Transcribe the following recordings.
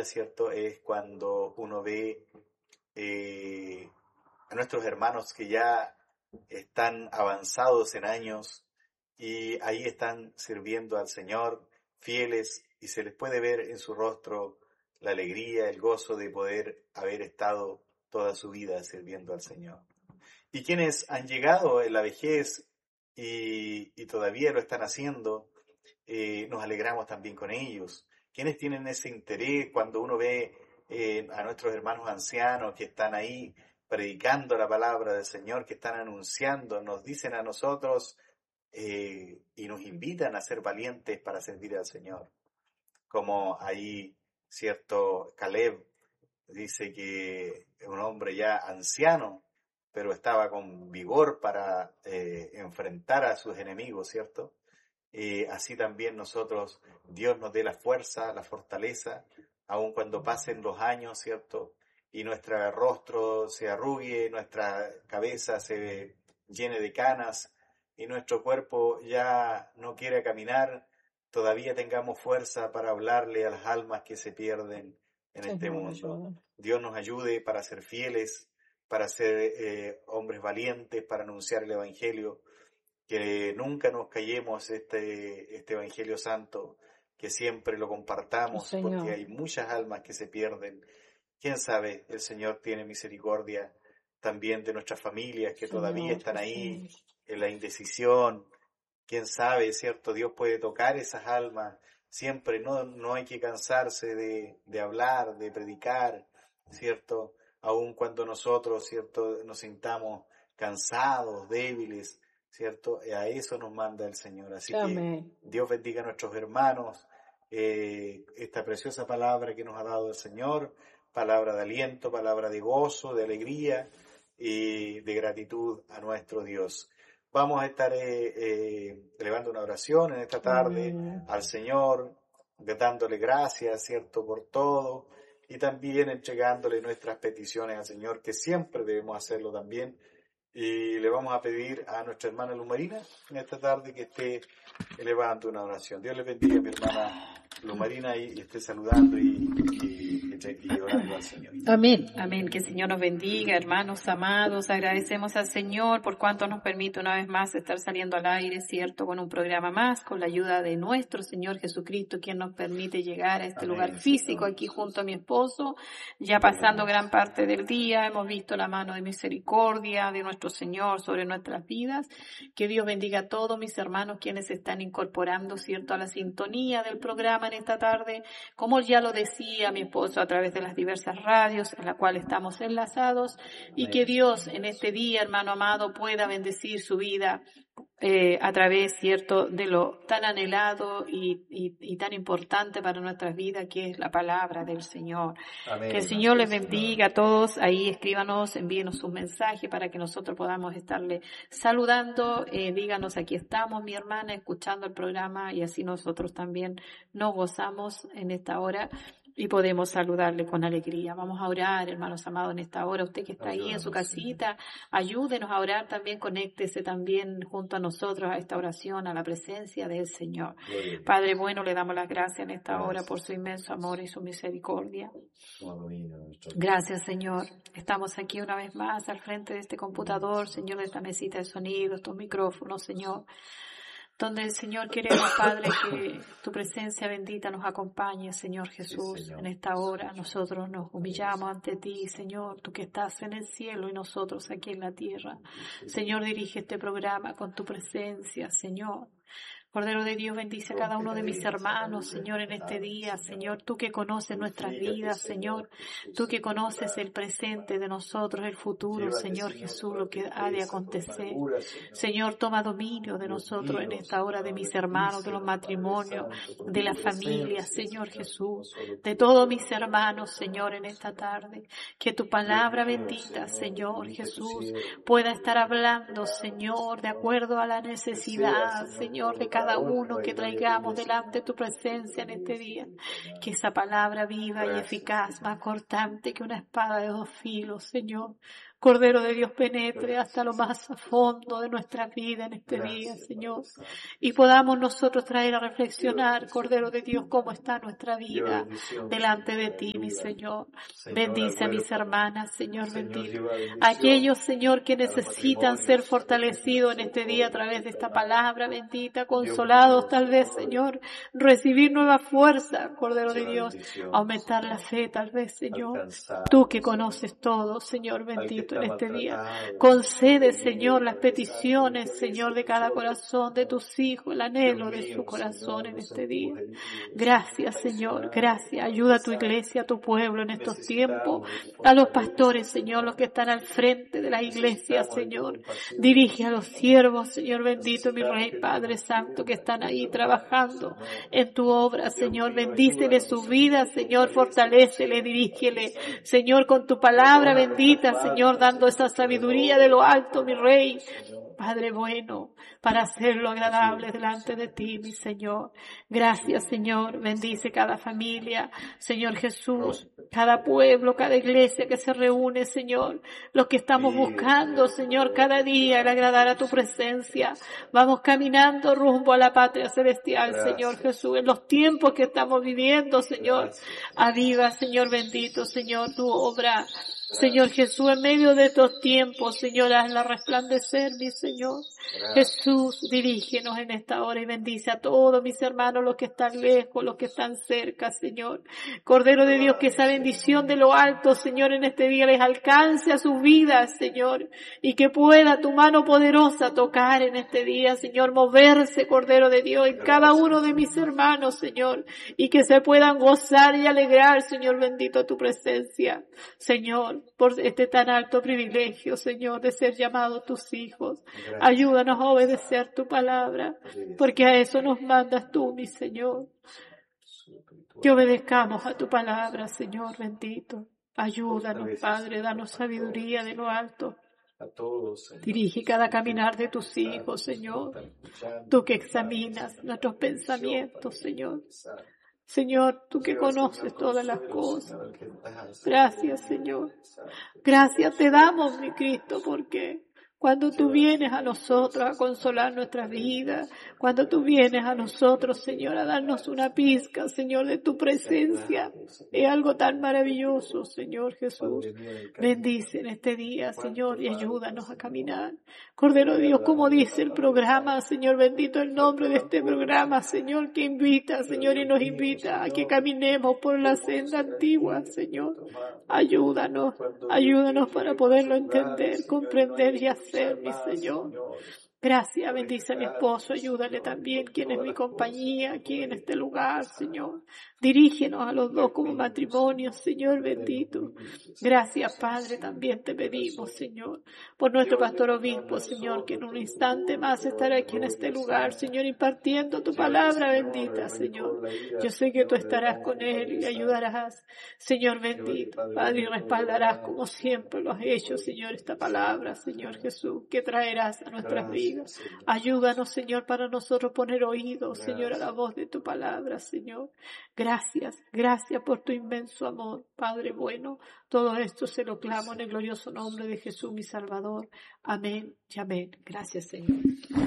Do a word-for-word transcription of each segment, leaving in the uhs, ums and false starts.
bonita, ¿cierto? Es cuando uno ve eh, a nuestros hermanos que ya están avanzados en años y ahí están sirviendo al Señor, fieles, y se les puede ver en su rostro la alegría, el gozo de poder haber estado toda su vida sirviendo al Señor. Y quienes han llegado en la vejez y, y todavía lo están haciendo, eh, nos alegramos también con ellos. Quienes tienen ese interés cuando uno ve eh, a nuestros hermanos ancianos que están ahí predicando la palabra del Señor, que están anunciando, nos dicen a nosotros eh, y nos invitan a ser valientes para servir al Señor. Como ahí, cierto, Caleb dice que es un hombre ya anciano, pero estaba con vigor para eh, enfrentar a sus enemigos, ¿cierto? Eh, así también nosotros, Dios nos dé la fuerza, la fortaleza, aun cuando pasen los años, ¿cierto? Y nuestro rostro se arrugue, nuestra cabeza se llene de canas y nuestro cuerpo ya no quiere caminar, todavía tengamos fuerza para hablarle a las almas que se pierden en este mundo. Dios nos ayude para ser fieles, para ser eh, hombres valientes, para anunciar el Evangelio, que nunca nos callemos este, este Evangelio Santo, que siempre lo compartamos, Sí, porque hay muchas almas que se pierden. Quién sabe, el Señor tiene misericordia también de nuestras familias que Señor, todavía están ahí Señor. en la indecisión. Quién sabe, ¿cierto? Dios puede tocar esas almas. Siempre no, no hay que cansarse de, de hablar, de predicar, ¿cierto? Aun cuando nosotros, ¿cierto?, nos sintamos cansados, débiles, ¿cierto? A eso nos manda el Señor. Así Amén. que Dios bendiga a nuestros hermanos, eh, esta preciosa palabra que nos ha dado el Señor, palabra de aliento, palabra de gozo, de alegría y de gratitud a nuestro Dios. Vamos a estar eh, eh, elevando una oración en esta tarde Amén. al Señor, dándole gracias, ¿cierto?, por todo, y también entregándole nuestras peticiones al Señor, que siempre debemos hacerlo también. Y le vamos a pedir a nuestra hermana Luz Marina en esta tarde que esté elevando una oración. Dios le bendiga a mi hermana Luz Marina y, y esté saludando y, y, y orando al Señor. Amén, amén. Que el Señor nos bendiga, hermanos amados. Agradecemos al Señor por cuanto nos permite una vez más estar saliendo al aire, ¿cierto? Con un programa más, con la ayuda de nuestro Señor Jesucristo, quien nos permite llegar a este Amén, lugar físico, Señor. aquí junto a mi esposo. Ya pasando gran parte del día, hemos visto la mano de misericordia de nuestro Señor sobre nuestras vidas. Que Dios bendiga a todos mis hermanos quienes se están incorporando, ¿cierto?, a la sintonía del programa en esta tarde. Como ya lo decía mi esposo a través de las diversas radios en la cual estamos enlazados, y que Dios en este día, hermano amado, pueda bendecir su vida eh, a través, cierto, de lo tan anhelado y, y, y tan importante para nuestras vidas, que es la palabra del Señor. Amén. Que el Señor les bendiga a todos. Ahí escríbanos, envíenos un mensaje para que nosotros podamos estarle saludando. Eh, díganos, aquí estamos, mi hermana, escuchando el programa, y así nosotros también nos gozamos en esta hora y podemos saludarle con alegría. Vamos a orar, hermanos amados, en esta hora. Usted que está ahí en su casita, ayúdenos a orar también, conéctese también junto a nosotros a esta oración, a la presencia del Señor. Padre bueno, le damos las gracias en esta hora por su inmenso amor y su misericordia. Gracias, Señor. Estamos aquí una vez más al frente de este computador, Señor, de esta mesita de sonido, estos micrófonos, Señor, donde, Señor, queremos, Padre, que tu presencia bendita nos acompañe, Señor Jesús. Sí, Señor. En esta hora nosotros nos humillamos ante ti, Señor, tú que estás en el cielo y nosotros aquí en la tierra. Señor, dirige este programa con tu presencia, Señor. Cordero de Dios, bendice a cada uno de mis hermanos, Señor, en este día. Señor, tú que conoces nuestras vidas, Señor, tú que conoces el presente de nosotros, el futuro, Señor Jesús, lo que ha de acontecer. Señor, toma dominio de nosotros en esta hora, de mis hermanos, de los matrimonios, de las familias, Señor Jesús, de todos mis hermanos, Señor, en esta tarde. Que tu palabra bendita, Señor Jesús, pueda estar hablando, Señor, de acuerdo a la necesidad, Señor, de cada cada uno que traigamos delante de tu presencia en este día. Que esa palabra viva y eficaz, más cortante que una espada de dos filos, Señor, Cordero de Dios, penetre hasta lo más a fondo de nuestra vida en este día, Señor. Y podamos nosotros traer a reflexionar, Cordero de Dios, cómo está nuestra vida delante de ti, mi Señor. Bendice a mis hermanas, Señor bendito. Aquellos, Señor, que necesitan ser fortalecidos en este día a través de esta palabra bendita, consolados tal vez, Señor, recibir nueva fuerza, Cordero de Dios, aumentar la fe tal vez, Señor. Tú que conoces todo, Señor bendito, en este día. Concede, Señor, las peticiones, Señor, de cada corazón de tus hijos, el anhelo de su corazón en este día. Gracias, Señor, gracias. Ayuda a tu iglesia, a tu pueblo en estos tiempos. A los pastores, Señor, los que están al frente de la iglesia, Señor. Dirige a los siervos, Señor bendito, mi Rey, Padre Santo, que están ahí trabajando en tu obra, Señor. Bendícele su vida, Señor, fortalécele, dirígele, Señor, con tu palabra bendita, Señor, dando esa sabiduría de lo alto, mi Rey. Padre bueno, para hacerlo agradable delante de ti, mi Señor. Gracias, Señor. Bendice cada familia, Señor Jesús, cada pueblo, cada iglesia que se reúne, Señor. Los que estamos buscando, Señor, cada día el agradar a tu presencia. Vamos caminando rumbo a la patria celestial, Señor Jesús. En los tiempos que estamos viviendo, Señor. Aviva, Señor bendito, Señor, tu obra. Señor Jesús, en medio de estos tiempos, Señor, hazla resplandecer, mi Señor. Jesús, dirígenos en esta hora y bendice a todos mis hermanos, los que están lejos, los que están cerca, Señor. Cordero de Dios, que esa bendición de lo alto, Señor, en este día les alcance a sus vidas, Señor, y que pueda tu mano poderosa tocar en este día, Señor, moverse, Cordero de Dios, en cada uno de mis hermanos, Señor, y que se puedan gozar y alegrar, Señor bendito, tu presencia, Señor, por este tan alto privilegio, Señor, de ser llamados tus hijos. Ayúdanos a obedecer tu palabra, porque a eso nos mandas tú, mi Señor. Que obedezcamos a tu palabra, Señor bendito. Ayúdanos, Padre, danos sabiduría de lo alto. Dirige cada caminar de tus hijos, Señor. Tú que examinas nuestros pensamientos, Señor. Señor, tú que conoces todas las cosas. Gracias, Señor. Gracias te damos, mi Cristo, porque cuando tú vienes a nosotros a consolar nuestras vidas, cuando tú vienes a nosotros, Señor, a darnos una pizca, Señor, de tu presencia, es algo tan maravilloso, Señor Jesús. Bendice en este día, Señor, y ayúdanos a caminar. Cordero de Dios, como dice el programa, Señor bendito, el nombre de este programa, Señor, que invita, Señor, y nos invita a que caminemos por la senda antigua, Señor. Ayúdanos, ayúdanos para poderlo entender, comprender y hacer, mi Señor. Gracias, bendice a mi esposo, ayúdale también, quien es mi compañía aquí en este lugar, Señor. Dirígenos a los dos como matrimonio, Señor bendito. Gracias, Padre, también te pedimos, Señor, por nuestro pastor obispo, Señor, que en un instante más estará aquí en este lugar, Señor, impartiendo tu palabra bendita, Señor. Yo sé que tú estarás con él y le ayudarás, Señor bendito, Padre, y respaldarás como siempre lo has hecho, Señor, esta palabra, Señor Jesús, que traerás a nuestras vidas. Ayúdanos, Señor, para nosotros poner oídos, Señor, a la voz de tu palabra, Señor. Gracias, gracias por tu inmenso amor, Padre bueno. Todo esto se lo clamo en el glorioso nombre de Jesús, mi Salvador. Amén y amén. Gracias, Señor.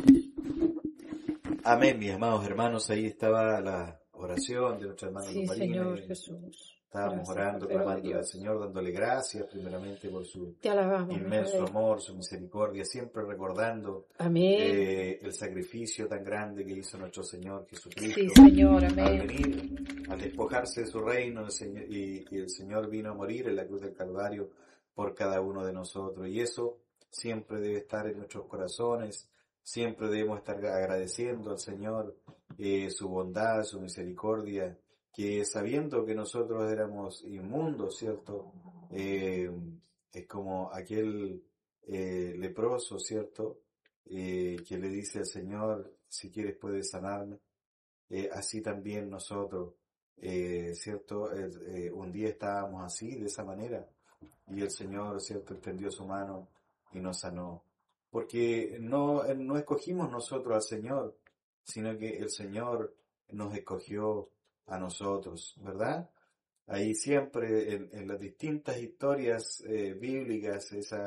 Amén, mis amados hermanos. Ahí estaba la oración de nuestra hermana Sí, Marina. Señor Jesús. Estábamos Gracias, orando, Cordero de clamando al Dios. Señor, dándole gracias primeramente por su Te alabamos, mi inmenso Rey. amor, su misericordia, siempre recordando Amén. eh, el sacrificio tan grande que hizo nuestro Señor Jesucristo Sí, Señor, al amén. venir, al despojarse de su reino, el Señor, y, y el Señor vino a morir en la cruz del Calvario por cada uno de nosotros. Y eso siempre debe estar en nuestros corazones, siempre debemos estar agradeciendo al Señor eh, su bondad, su misericordia, que sabiendo que nosotros éramos inmundos, ¿cierto? Eh, es como aquel eh, leproso, ¿cierto? Eh, que le dice al Señor, si quieres puedes sanarme. Eh, así también nosotros, eh, ¿cierto? Eh, eh, un día estábamos así, de esa manera, y el Señor, ¿cierto?, extendió su mano y nos sanó. Porque no, no escogimos nosotros al Señor, sino que el Señor nos escogió a nosotros, ¿verdad? Ahí siempre en, en las distintas historias eh, bíblicas, esa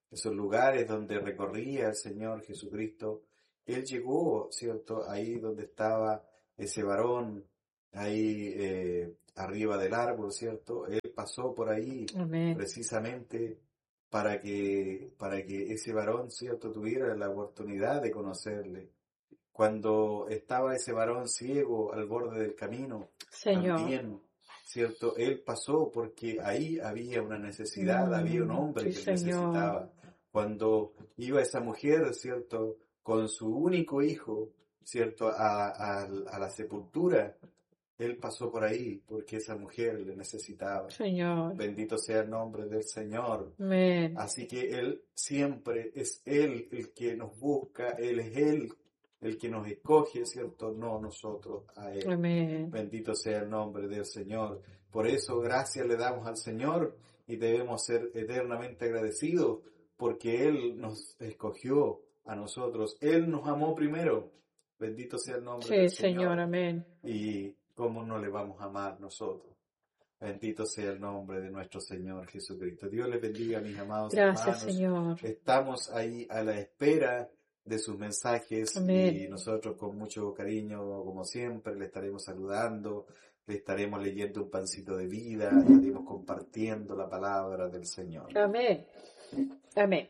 esos lugares donde recorría el Señor Jesucristo, Él llegó, ¿cierto? Ahí donde estaba ese varón, ahí eh, arriba del árbol, ¿cierto? Él pasó por ahí Amén. precisamente para que, para que ese varón, ¿cierto?, tuviera la oportunidad de conocerle. Cuando estaba ese varón ciego al borde del camino, Señor. también, ¿cierto? Él pasó porque ahí había una necesidad, había un Mm, hombre sí, que él Señor. necesitaba. Cuando iba esa mujer, ¿cierto?, con su único hijo, ¿cierto?, a, a, a la sepultura, él pasó por ahí porque esa mujer le necesitaba. Señor. Bendito sea el nombre del Señor. Amén. Así que Él siempre es Él el que nos busca, Él es Él el que nos escoge, ¿cierto? No nosotros a Él. Amén. Bendito sea el nombre del Señor. Por eso gracias le damos al Señor y debemos ser eternamente agradecidos porque Él nos escogió a nosotros. Él nos amó primero. Bendito sea el nombre Sí, del Señor. Señor. Amén. Y cómo no le vamos a amar nosotros. Bendito sea el nombre de nuestro Señor Jesucristo. Dios les bendiga, mis amados Gracias, hermanos. Señor. Estamos ahí a la espera de sus mensajes Amén. y nosotros con mucho cariño, como siempre, le estaremos saludando, le estaremos leyendo un pancito de vida, estaremos compartiendo la palabra del Señor. Amén. Amén.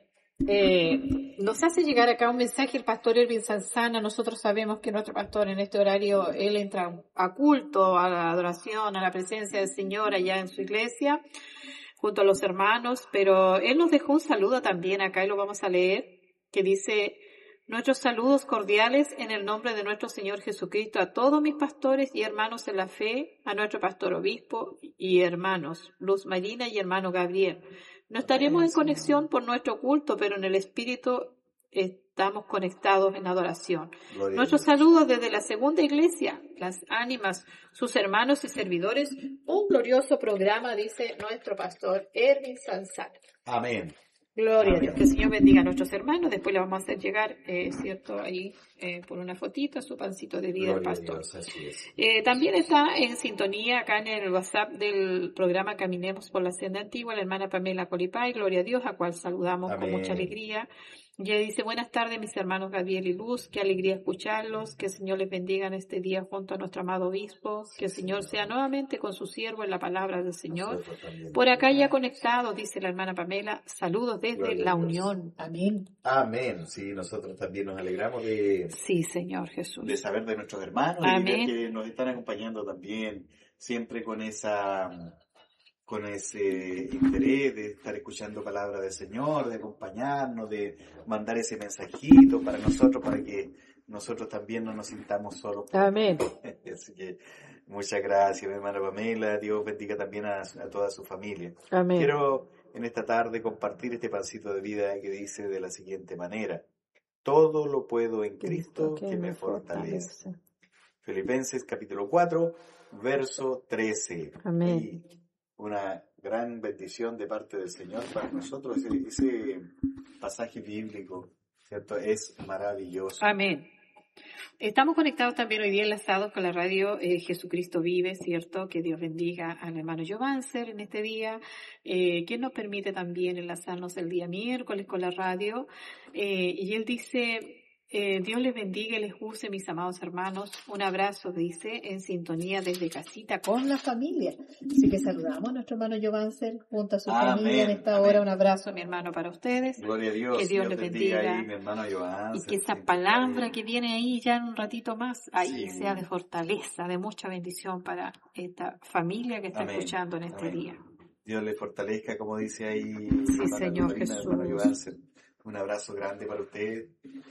Eh, nos hace llegar acá un mensaje el pastor Erwin Sanzana. Nosotros sabemos que nuestro pastor en este horario, él entra a culto, a la adoración, a la presencia del Señor allá en su iglesia, junto a los hermanos, pero él nos dejó un saludo también acá y lo vamos a leer, que dice: nuestros saludos cordiales en el nombre de nuestro Señor Jesucristo a todos mis pastores y hermanos en la fe, a nuestro pastor obispo y hermanos, Luz Marina y hermano Gabriel. No estaremos en conexión por nuestro culto, pero en el espíritu estamos conectados en adoración. Gloria a Nuestros Dios. saludos desde la segunda iglesia, las ánimas, sus hermanos y servidores. Un glorioso programa, dice nuestro pastor Erwin Sanzana. Amén. Gloria a Amén. Dios. Que el Señor bendiga a nuestros hermanos. Después le vamos a hacer llegar, eh, cierto, ahí eh, por una fotito su pancito de vida al Gloria a pastor. Dios, así es. Eh, también está en sintonía acá en el WhatsApp del programa Caminemos por la Senda Antigua la hermana Pamela Colipay, gloria a Dios, a cual saludamos con mucha Amén. alegría. Y ella dice: buenas tardes mis hermanos Gabriel y Luz, qué alegría escucharlos, que el Señor les bendiga en este día junto a nuestro amado obispo, que el Señor sea nuevamente con su siervo en la palabra del Señor. Nosotros también. Por acá ya conectados, dice la hermana Pamela, saludos desde Gloria a la Dios. Unión. Amén. Amén. Sí, nosotros también nos alegramos de, Sí, Señor Jesús. de saber de nuestros hermanos y Amén. ver que nos están acompañando también, siempre con esa con ese interés de estar escuchando palabra del Señor, de acompañarnos, de mandar ese mensajito para nosotros, para que nosotros también no nos sintamos solos. Amén. Así que muchas gracias, mi hermana Pamela. Dios bendiga también a, a toda su familia. Amén. Quiero en esta tarde compartir este pancito de vida que dice de la siguiente manera: todo lo puedo en Cristo que me fortalece. Filipenses capítulo cuatro, verso trece. Amén. Ahí, una gran bendición de parte del Señor para nosotros. Ese, ese pasaje bíblico, ¿cierto? Es maravilloso. Amén. Estamos conectados también hoy día enlazados con la radio eh, Jesucristo Vive, ¿cierto? Que Dios bendiga al hermano Giovancer en este día, eh, que nos permite también enlazarnos el día miércoles con la radio. Eh, y él dice: eh, Dios les bendiga y les use, mis amados hermanos. Un abrazo, dice, en sintonía desde casita con la familia. Así que saludamos a nuestro hermano Giovancer junto a su Amén, familia en esta amén. hora. Un abrazo, mi hermano, para ustedes. Gloria a Dios. Que Dios les bendiga. Ahí, mi hermano Joan. Y que esa palabra que viene ahí ya en un ratito más, ahí Sí. sea de fortaleza, de mucha bendición para esta familia que está Amén. escuchando en este Amén. día. Dios le fortalezca, como dice ahí. Sí, hermana Señor Carolina, Jesús. hermano Johansen. Un abrazo grande para usted.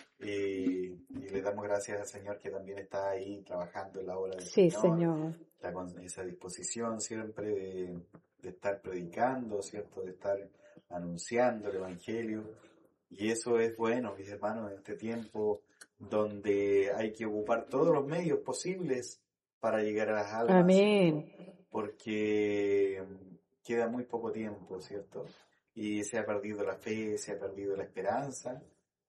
Y, y le damos gracias al Señor que también está ahí trabajando en la obra del Sí, Señor. Señor. Está con esa disposición siempre de, de estar predicando, ¿cierto? De estar anunciando el Evangelio. Y eso es bueno, mis hermanos, en este tiempo donde hay que ocupar todos los medios posibles para llegar a las almas. Amén. Porque queda muy poco tiempo, ¿cierto? Y se ha perdido la fe, se ha perdido la esperanza.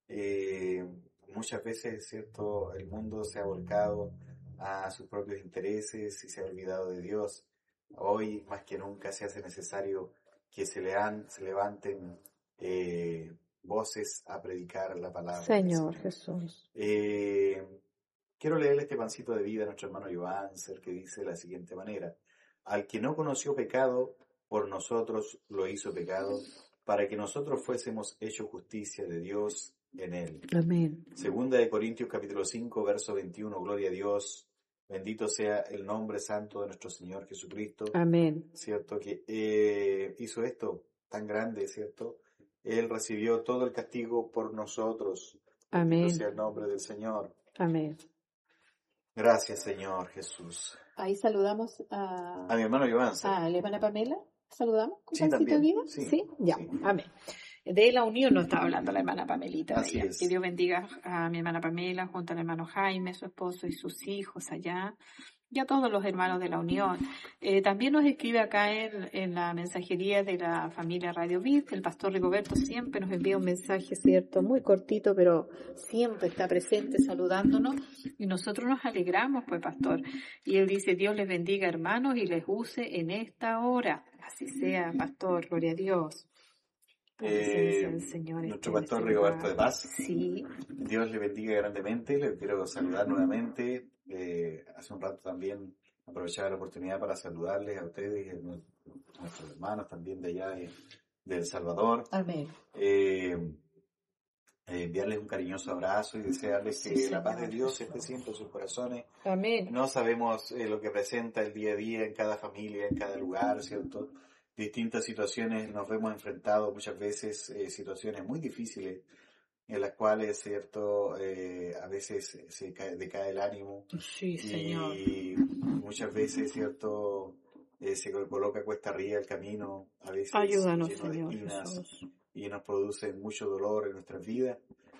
Eh, muchas veces, ¿cierto? El mundo se ha volcado a sus propios intereses y se ha olvidado de Dios. Hoy, más que nunca, se hace necesario que se, lean, se levanten eh, voces a predicar la palabra. Señor Jesús. Eh, quiero leerle este pancito de vida a nuestro hermano Joan, que dice de la siguiente manera: al que no conoció pecado, por nosotros lo hizo pecado, para que nosotros fuésemos hechos justicia de Dios en él. Amén. Segunda de Corintios capítulo cinco, verso veintiuno, gloria a Dios. Bendito sea el nombre santo de nuestro Señor Jesucristo. Amén. Cierto que eh, hizo esto tan grande, ¿cierto? Él recibió todo el castigo por nosotros. Amén. Bendito sea el nombre del Señor. Amén. Gracias, Señor Jesús. Ahí saludamos a, A mi hermano Joan. a la hermana Pamela. ¿Saludamos con Sí, pancito de también. vida? Sí, Sí, ya. sí. Amén. De la unión nos está hablando la hermana Pamelita. de Así ella. es. Que Dios bendiga a mi hermana Pamela junto al hermano Jaime, su esposo y sus hijos allá. Y a todos los hermanos de la Unión. Eh, también nos escribe acá en, en la mensajería de la familia Radio Vid, el pastor Rigoberto siempre nos envía un mensaje, cierto, muy cortito, pero siempre está presente saludándonos y nosotros nos alegramos, pues, pastor. Y él dice: Dios les bendiga, hermanos, y les use en esta hora. Así sea, pastor, gloria a Dios. La presencia Eh, del Señor nuestro esté en pastor este Rigoberto lugar. de Paz. Sí, Dios le bendiga grandemente. Le quiero saludar nuevamente. Eh, hace un rato también aprovechaba la oportunidad para saludarles a ustedes y a nuestros hermanos también de allá de, de El Salvador. amén. Eh, eh, enviarles un cariñoso abrazo y desearles Sí, que la Señor paz de Dios Jesús. esté siempre en sus corazones. Amén. No sabemos eh, lo que presenta el día a día en cada familia, en cada lugar, ¿cierto? Distintas situaciones nos vemos enfrentados muchas veces, eh, situaciones muy difíciles en las cuales, ¿cierto? Eh, a veces se cae, decae el ánimo Sí, Señor. y muchas veces, ¿cierto? Eh, se coloca cuesta arriba el camino, a veces Ayúdanos, lleno de Señor espinas Jesús. y nos produce mucho dolor en nuestras vidas,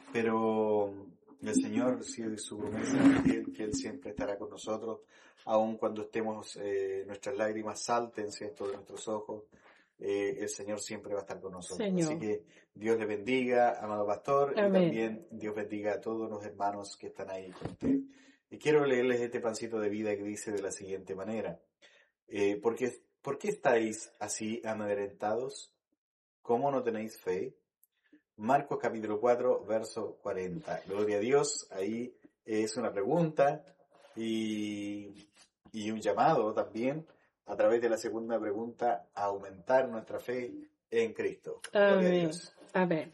pero el Señor, sí, su promesa es que Él siempre estará con nosotros, aun cuando estemos, eh, nuestras lágrimas salten, ¿cierto?, de nuestros ojos, eh, el Señor siempre va a estar con nosotros. Señor. Así que Dios le bendiga, amado pastor, Amén. y también Dios bendiga a todos los hermanos que están ahí con usted. Y quiero leerles este pancito de vida que dice de la siguiente manera: eh, porque, ¿por qué estáis así amedrentados? ¿Cómo no tenéis fe? Marcos capítulo cuatro, verso cuarenta. Gloria a Dios. Ahí es una pregunta y, y un llamado también, a través de la segunda pregunta, a aumentar nuestra fe en Cristo. Gloria a Amén. Dios. Amén.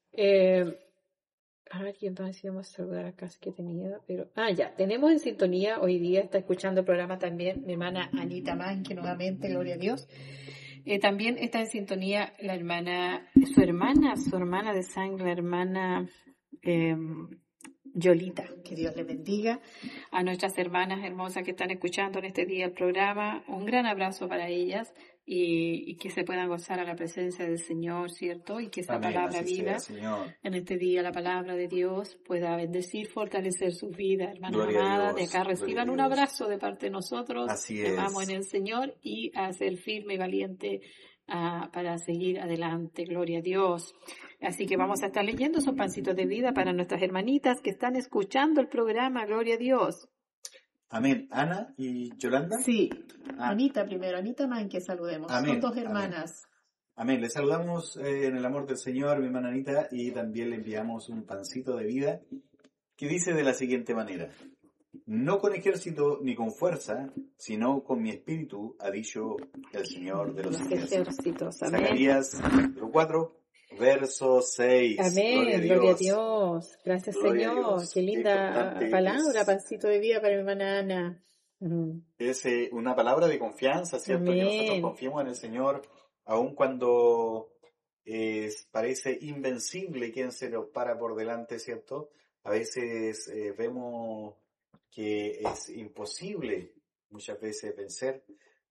Eh, a ver, ¿quién más íbamos a saludar acá? Es que tenía, pero... Ah, ya, tenemos en sintonía, hoy día está escuchando el programa también mi hermana Anita Manque, nuevamente, gloria a Dios. Eh, también está en sintonía la hermana, su hermana, su hermana de sangre, la hermana eh, Yolita. Que Dios le bendiga. A nuestras hermanas hermosas que están escuchando en este día el programa, un gran abrazo para ellas y, y que se puedan gozar a la presencia del Señor, ¿cierto? Y que esa Amén, palabra así viva sea, Señor. en este día, la palabra de Dios pueda bendecir, fortalecer sus vidas, hermanas Gloria a amadas. De Dios, acá gloria reciban a un Dios. abrazo de parte de nosotros. Así Te es. amamos en el Señor y a ser firme y valiente ah, para seguir adelante. Gloria a Dios. Así que vamos a estar leyendo esos pancitos de vida para nuestras hermanitas que están escuchando el programa. Gloria a Dios. Amén. Ana y Yolanda. Sí. Ah. Anita primero, Anita Manque, saludemos. Amén, Son dos amén. hermanas. Amén. Le saludamos eh, en el amor del Señor, mi hermana Anita, y también le enviamos un pancito de vida que dice de la siguiente manera: no con ejército ni con fuerza, sino con mi espíritu, ha dicho el Señor de los Los ejércitos. ejércitos. Amén. Zacarías capítulo cuatro, verso seis. Amén, gloria a Dios. Gracias, Gloria a Señor. Dios. Qué Qué linda importante palabra, es. pancito de vida para mi hermana Ana. Mm. Es eh, una palabra de confianza, ¿cierto? Que nosotros Amén. confiemos en el Señor, aun cuando eh, parece invencible quien se nos para por delante, ¿cierto? A veces eh, vemos que es imposible muchas veces vencer,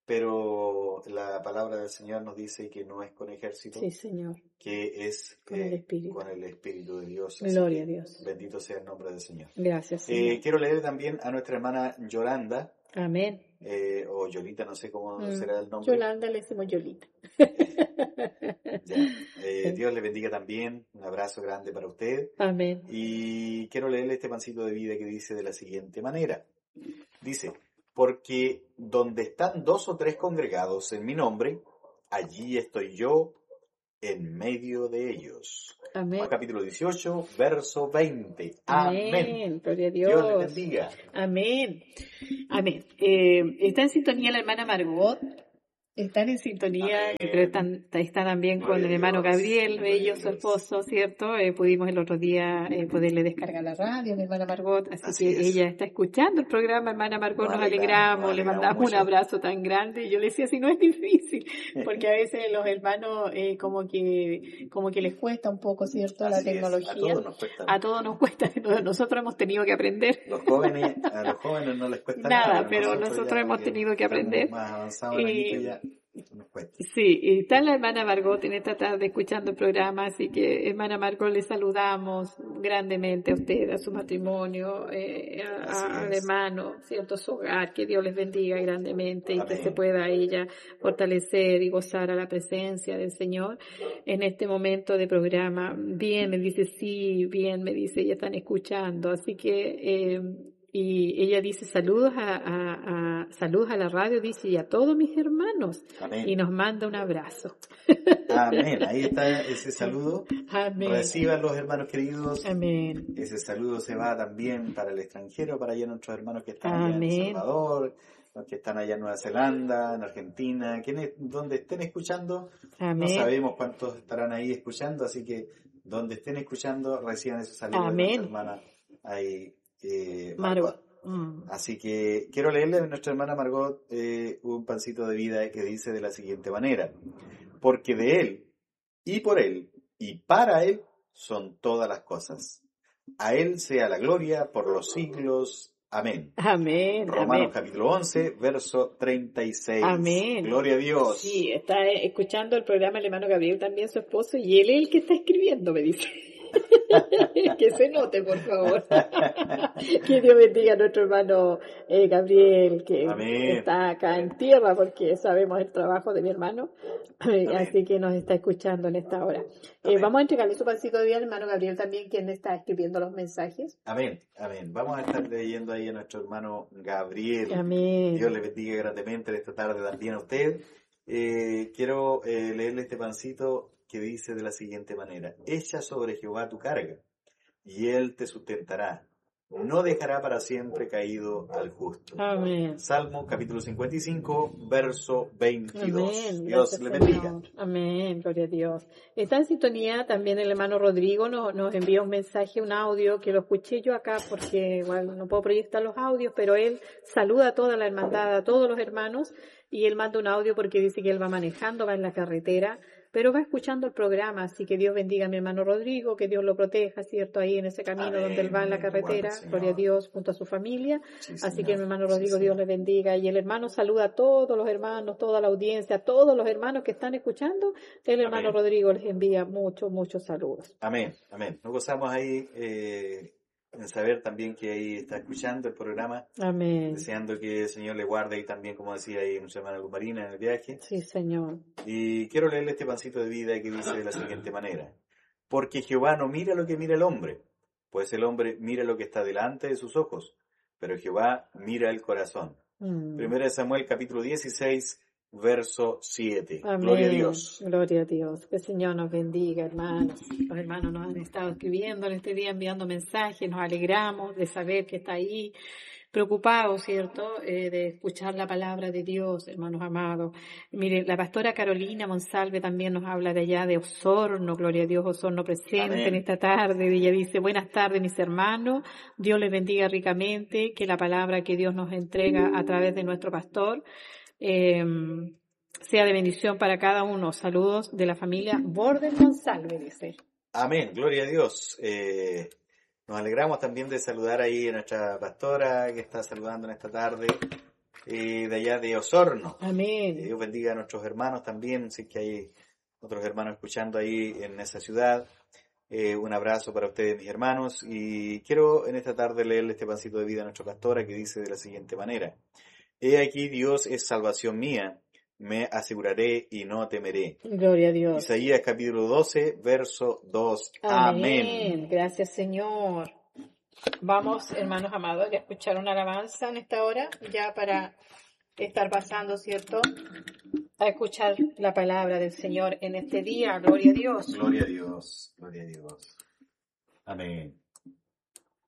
pero la palabra del Señor nos dice que no es con ejército, Sí, Señor. que es Con el eh, Espíritu. con el Espíritu de Dios. Así Gloria a que Dios. bendito sea el nombre del Señor. Gracias, Señor. Eh, quiero leer también a nuestra hermana Yolanda, Amén. eh, o Yolita, no sé cómo Mm. será el nombre. Yolanda le decimos Yolita. Ya. Eh, Dios le bendiga también, un abrazo grande para usted. Amén. Y quiero leerle este pancito de vida que dice de la siguiente manera. Dice: porque donde están dos o tres congregados en mi nombre, allí estoy yo en medio de ellos. Amén. Capítulo dieciocho, verso veinte. Amén. Amén. Gloria a Dios. Dios les bendiga. Amén. Amén. Eh, está en sintonía la hermana Margot. Están en sintonía, Amén. yo creo que están, está también con Gloria el a hermano Dios. Gabriel, Gloria a ellos, su Dios. esposo, ¿cierto? Eh, pudimos el otro día eh, poderle descargar la radio a la hermana Margot, así, Así que es. ella está escuchando el programa, hermana Margot, Nos nos alegramos, alegramos, nos le alegramos mandamos un mucho. abrazo tan grande, y yo le decía, si no es difícil, porque a veces los hermanos eh, como que como que les cuesta un poco, ¿cierto? La Así es. A tecnología, todos nos cuesta. a todos nos cuesta, nosotros hemos tenido que aprender. Los jóvenes, a los jóvenes no les cuesta Nada, nada, pero nosotros, nosotros ya, hemos que tenido que estamos aprender. más avanzados en Y, añitos ya nos cuesta. Sí, y está la hermana Margot en esta tarde escuchando el programa, así que hermana Margot le saludamos grandemente a usted, a su matrimonio, eh, a- Así a- al es. hermano, cierto, su hogar, que Dios les bendiga grandemente y que se Amén. pueda ella fortalecer y gozar a la presencia del Señor en este momento de programa. Bien, me dice, sí, bien, me dice, ya están escuchando, así que... Eh, y ella dice saludos a, a, a saludos a la radio, dice, y a todos mis hermanos, y Amén. nos manda un abrazo. Amén. Ahí está ese saludo. Amén. Reciban los hermanos queridos. Amén. Ese saludo se va también para el extranjero, para allá nuestros hermanos que están allá en El Amén. Salvador, los que están allá en Nueva Zelanda, en Argentina, quienes donde estén escuchando, no Amén. sabemos cuántos estarán ahí escuchando, así que donde estén escuchando reciban ese saludo de Amén. nuestra hermana ahí, eh, Margot. Margot. Mm. Así que quiero leerle a nuestra hermana Margot eh, un pancito de vida que dice de la siguiente manera: porque de Él, y por Él, y para Él son todas las cosas. A Él sea la gloria por los siglos. Amén. Amén. Romanos Amén. capítulo once, verso treinta y seis. Amén. Gloria a Dios. Sí, está eh, escuchando el programa el hermano Gabriel, también su esposo, y él es el que está escribiendo, me dice. Que se note, por favor. Que Dios bendiga a nuestro hermano eh, Gabriel, que Amén. está acá en tierra, porque sabemos el trabajo de mi hermano, Amén. así que nos está escuchando en esta hora. Eh, Amén. vamos a entregarle su pancito de día al hermano Gabriel también, quien está escribiendo los mensajes. Amén. Amén. Vamos a estar leyendo ahí a nuestro hermano Gabriel. Amén. Dios le bendiga grandemente esta tarde también a usted. Eh, quiero eh, leerle este pancito que dice de la siguiente manera: echa sobre Jehová tu carga, y él te sustentará. No dejará para siempre caído al justo. Amén. Salmo capítulo cincuenta y cinco, verso veintidós. Amén. Dios Gracias, le bendiga. Señor. Amén. Gloria a Dios. Está en sintonía también el hermano Rodrigo, nos, nos envía un mensaje, un audio, que lo escuché yo acá porque igual no puedo proyectar los audios, pero él saluda a toda la hermandad, a todos los hermanos, y él manda un audio porque dice que él va manejando, va en la carretera, pero va escuchando el programa, así que Dios bendiga a mi hermano Rodrigo, que Dios lo proteja, ¿cierto? Ahí en ese camino Amén. donde él va en la Guarda, carretera, Señor. gloria a Dios, junto a su familia. Sí, Así que Señor. mi hermano Sí, Rodrigo, Dios Señor. le bendiga. Y el hermano saluda a todos los hermanos, toda la audiencia, a todos los hermanos que están escuchando. El hermano Amén. Rodrigo les envía muchos, muchos saludos. Amén. Amén. Nos gozamos ahí eh, en saber también que ahí está escuchando el programa, Amén. deseando que el Señor le guarde y también, como decía ahí nuestra hermana Lumarina en el viaje. Sí, Señor. Y quiero leerle este pancito de vida que dice de la siguiente manera: porque Jehová no mira lo que mira el hombre, pues el hombre mira lo que está delante de sus ojos, pero Jehová mira el corazón. Mm. Primera de Samuel capítulo dieciséis, verso siete. Amén. Gloria a Dios. Gloria a Dios. Que el Señor nos bendiga, hermanos. Los hermanos nos han estado escribiendo en este día, enviando mensajes. Nos alegramos de saber que está ahí, preocupados, ¿cierto? Eh, de escuchar la palabra de Dios, hermanos amados. Mire, la pastora Carolina Monsalve también nos habla de allá de Osorno. Gloria a Dios, Osorno presente Amén. en esta tarde. Ella dice: buenas tardes, mis hermanos. Dios les bendiga ricamente. Que la palabra que Dios nos entrega a través de nuestro pastor Eh, sea de bendición para cada uno. Saludos de la familia Borden Monsalve, dice. Amén. Gloria a Dios. Eh, nos alegramos también de saludar ahí a nuestra pastora que está saludando en esta tarde eh, de allá de Osorno. Que Amén. Dios bendiga a nuestros hermanos también, sé que hay otros hermanos escuchando ahí en esa ciudad. Eh, un abrazo para ustedes, mis hermanos, y quiero en esta tarde leerle este pancito de vida a nuestra pastora que dice de la siguiente manera: he aquí, Dios es salvación mía, me aseguraré y no temeré. Gloria a Dios. Isaías capítulo doce, verso dos. Amén. Amén. Gracias, Señor. Vamos, hermanos amados, a escuchar una alabanza en esta hora, ya para estar pasando, ¿cierto?, a escuchar la palabra del Señor en este día. Gloria a Dios. Gloria a Dios, gloria a Dios. Amén.